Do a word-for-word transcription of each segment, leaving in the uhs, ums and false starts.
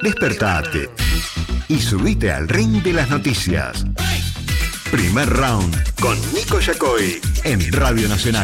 Despertate y subite al ring de las noticias. Primer round con Nico Yacoy en Radio Nacional.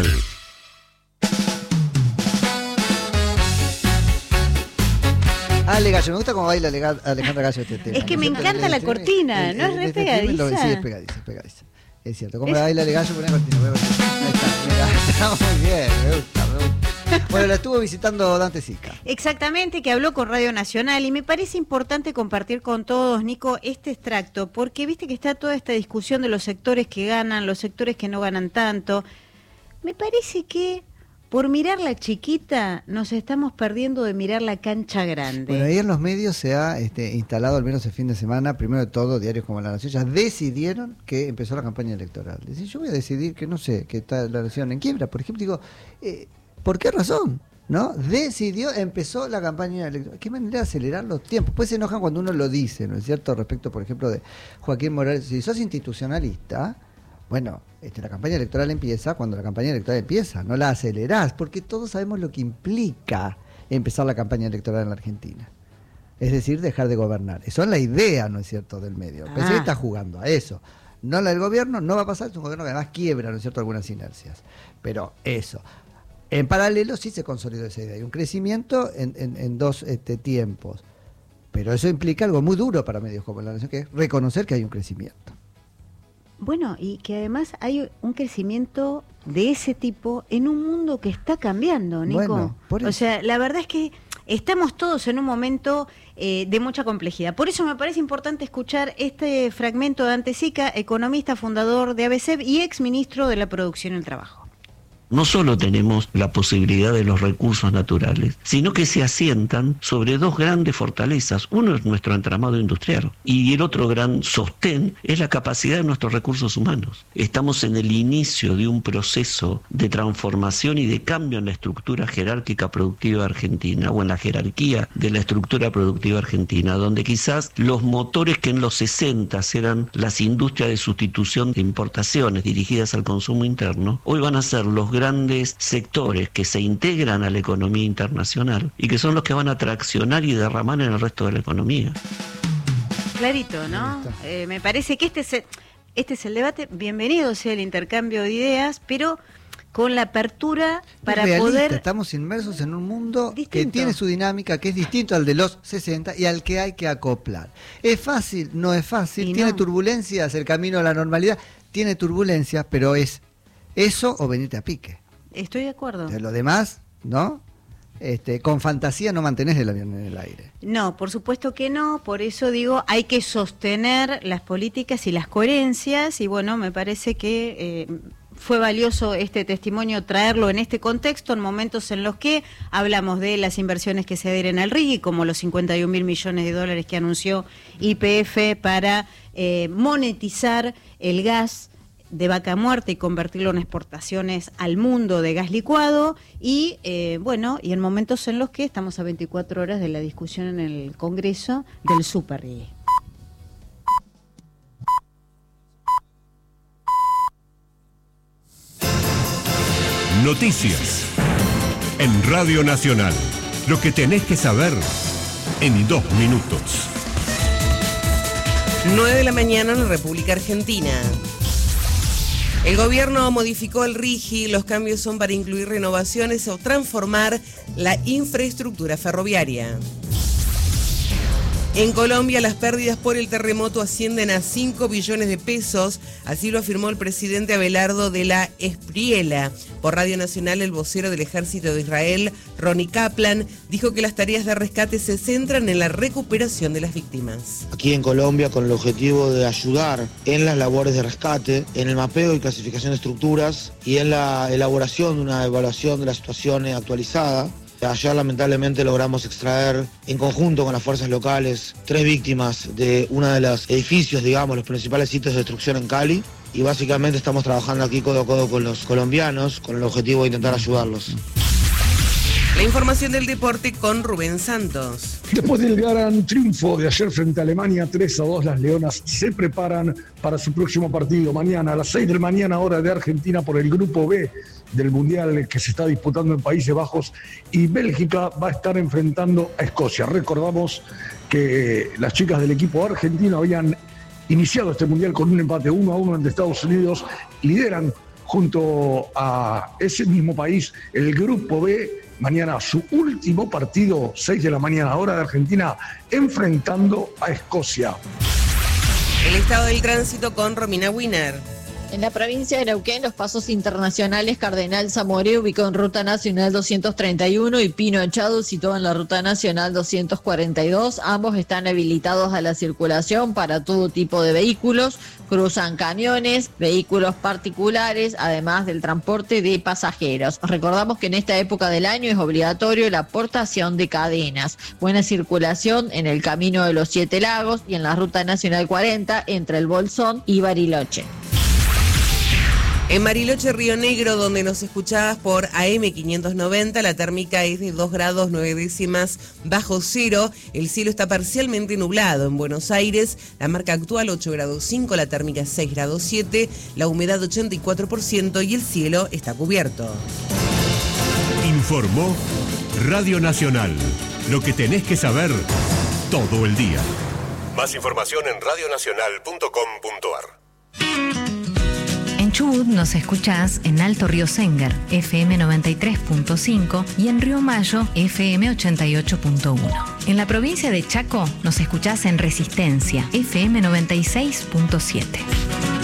Ale Gallo, me gusta cómo baila Alejandra Gallo este tema. Es que me encanta la cortina, ¿no es re pegadiza? Sí, es pegadiza, es pegadiza. Es cierto, cómo baila Ale Gallo con una cortina. Ahí está, mira, está muy bien, me gusta, me gusta. Bueno, la estuvo visitando Dante Sica. Exactamente, que habló con Radio Nacional y me parece importante compartir con todos, Nico, este extracto, porque viste que está toda esta discusión de los sectores que ganan, los sectores que no ganan tanto. Me parece que por mirar la chiquita nos estamos perdiendo de mirar la cancha grande. Bueno, ahí en los medios se ha este, instalado, al menos el fin de semana, primero de todo, diarios como La Nación, ya decidieron que empezó la campaña electoral. Decir, yo voy a decidir que no sé, que está la nación en quiebra, por ejemplo, digo... Eh, ¿por qué razón? ¿No? Decidió, empezó la campaña electoral. ¿Qué manera de acelerar los tiempos? Pues se enojan cuando uno lo dice, ¿no es cierto? Respecto, por ejemplo, de Joaquín Morales. Si sos institucionalista, bueno, este, la campaña electoral empieza cuando la campaña electoral empieza, no la acelerás, porque todos sabemos lo que implica empezar la campaña electoral en la Argentina. Es decir, dejar de gobernar. Eso es la idea, ¿no es cierto?, del medio. El P S D está jugando a eso. No la del gobierno, no va a pasar, es un gobierno que además quiebra, ¿no es cierto?, algunas inercias. Pero eso... En paralelo sí se consolidó esa idea, hay un crecimiento en, en, en dos este, tiempos, pero eso implica algo muy duro para medios como La Nación, que es reconocer que hay un crecimiento. Bueno, y que además hay un crecimiento de ese tipo en un mundo que está cambiando, Nico. Bueno, por eso. O sea, la verdad es que estamos todos en un momento eh, de mucha complejidad. Por eso me parece importante escuchar este fragmento de Dante Sica, economista, fundador de A B C E P y ex ministro de la Producción y el Trabajo. No solo tenemos la posibilidad de los recursos naturales, sino que se asientan sobre dos grandes fortalezas. Uno es nuestro entramado industrial y el otro gran sostén es la capacidad de nuestros recursos humanos. Estamos en el inicio de un proceso de transformación y de cambio en la estructura jerárquica productiva argentina o en la jerarquía de la estructura productiva argentina, donde quizás los motores que en los sesenta eran las industrias de sustitución de importaciones dirigidas al consumo interno, hoy van a ser los grandes sectores que se integran a la economía internacional y que son los que van a traccionar y derramar en el resto de la economía. Clarito, ¿no? Eh, me parece que este es, el, este es el debate. Bienvenido sea el intercambio de ideas, pero con la apertura para realista, poder... Estamos inmersos en un mundo distinto, que tiene su dinámica, que es distinto al de los sesenta y al que hay que acoplar. ¿Es fácil? No es fácil. Y tiene no. turbulencias, el camino a la normalidad tiene turbulencias, pero es eso o venirte a pique. Estoy de acuerdo. De lo demás, ¿no? Este, con fantasía no mantenés el avión en el aire. No, por supuesto que no, por eso digo, hay que sostener las políticas y las coherencias, y bueno, me parece que eh, fue valioso este testimonio traerlo en este contexto, en momentos en los que hablamos de las inversiones que se adhieren al R I G I, como los cincuenta y un mil millones de dólares que anunció Y P F para eh, monetizar el gas de vaca muerta y convertirlo en exportaciones al mundo de gas licuado y eh, bueno, y en momentos en los que estamos a veinticuatro horas de la discusión en el Congreso del Super R I G I. Noticias en Radio Nacional. Lo que tenés que saber en dos minutos. nueve de la mañana en la República Argentina. El gobierno modificó el R I G I, los cambios son para incluir renovaciones o transformar la infraestructura ferroviaria. En Colombia, las pérdidas por el terremoto ascienden a cinco billones de pesos, así lo afirmó el presidente Abelardo de la Espriella. Por Radio Nacional, el vocero del Ejército de Israel, Ronnie Kaplan, dijo que las tareas de rescate se centran en la recuperación de las víctimas. Aquí en Colombia, con el objetivo de ayudar en las labores de rescate, en el mapeo y clasificación de estructuras y en la elaboración de una evaluación de la situación actualizada. Ayer lamentablemente logramos extraer en conjunto con las fuerzas locales tres víctimas de uno de los edificios, digamos, los principales sitios de destrucción en Cali, y básicamente estamos trabajando aquí codo a codo con los colombianos con el objetivo de intentar ayudarlos. La información del deporte con Rubén Santos. Después del gran triunfo de ayer frente a Alemania tres a dos, las Leonas se preparan para su próximo partido mañana a las seis de la mañana, hora de Argentina, por el grupo B del Mundial que se está disputando en Países Bajos, y Bélgica va a estar enfrentando a Escocia. Recordamos que las chicas del equipo argentino habían iniciado este Mundial con un empate uno a uno ante Estados Unidos, lideran junto a ese mismo país el grupo B. Mañana su último partido, seis de la mañana, hora de Argentina, enfrentando a Escocia. El estado del tránsito con Romina Wiener. En la provincia de Neuquén, los pasos internacionales Cardenal Zamoré, ubicado en Ruta Nacional doscientos treinta y uno, y Pino Echado, situado en la Ruta Nacional doscientos cuarenta y dos. Ambos están habilitados a la circulación para todo tipo de vehículos. Cruzan camiones, vehículos particulares, además del transporte de pasajeros. Recordamos que en esta época del año es obligatorio la portación de cadenas. Buena circulación en el Camino de los Siete Lagos y en la Ruta Nacional cuarenta entre el Bolsón y Bariloche. En Bariloche, Río Negro, donde nos escuchabas por A M quinientos noventa, la térmica es de dos grados nueve décimas bajo cero. El cielo está parcialmente nublado. En Buenos Aires, la marca actual ocho grados cinco, la térmica seis grados siete, la humedad ochenta y cuatro por ciento y el cielo está cubierto. Informó Radio Nacional. Lo que tenés que saber todo el día. Más información en radio nacional punto com punto a r. En Chubut nos escuchás en Alto Río Senguer, F M noventa y tres punto cinco, y en Río Mayo, F M ochenta y ocho punto uno. En la provincia de Chaco nos escuchás en Resistencia, F M noventa y seis punto siete.